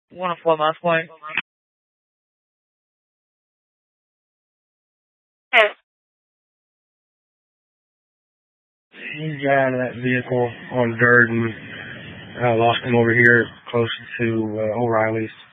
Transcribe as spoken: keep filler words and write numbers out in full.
one oh four Moss Point. Yes. He got out of that vehicle on dirt and uh, lost him over here close to uh, O'Reilly's.